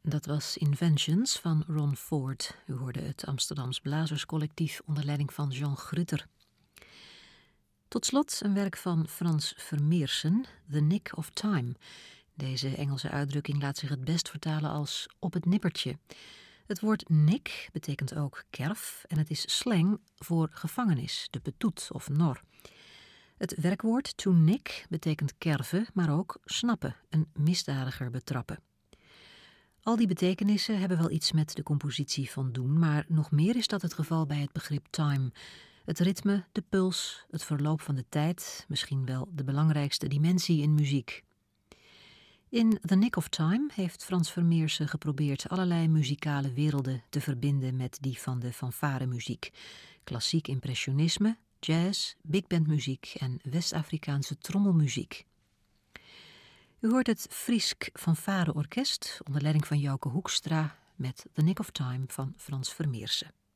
Dat was Inventions van Ron Ford. U hoorde het Amsterdams Blazerscollectief onder leiding van Jean Grutter. Tot slot een werk van Frans Vermeersen, The Nick of Time. Deze Engelse uitdrukking laat zich het best vertalen als op het nippertje. Het woord nick betekent ook kerf en het is slang voor gevangenis, de petoet of nor. Het werkwoord to nick betekent kerven, maar ook snappen, een misdadiger betrappen. Al die betekenissen hebben wel iets met de compositie van doen, maar nog meer is dat het geval bij het begrip time. Het ritme, de puls, het verloop van de tijd, misschien wel de belangrijkste dimensie in muziek. In The Nick of Time heeft Frans Vermeersen geprobeerd allerlei muzikale werelden te verbinden met die van de fanfaremuziek. Klassiek impressionisme, jazz, bigbandmuziek en West-Afrikaanse trommelmuziek. U hoort het Friesk Fanfare Orkest onder leiding van Jouke Hoekstra met The Nick of Time van Frans Vermeersen.